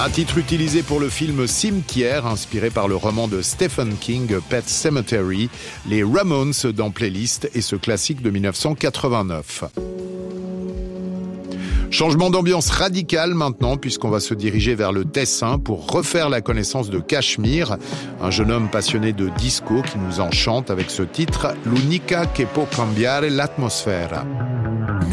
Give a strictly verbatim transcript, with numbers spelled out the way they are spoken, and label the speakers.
Speaker 1: Un titre utilisé pour le film Cimetière, inspiré par le roman de Stephen King, Pet Sematary, les Ramones dans Playlist et ce classique de dix-neuf cent quatre-vingt-neuf. Changement d'ambiance radical maintenant, puisqu'on va se diriger vers le Tessin pour refaire la connaissance de Cachemire, un jeune homme passionné de disco qui nous enchante avec ce titre « L'unica che può cambiare l'atmosfera ».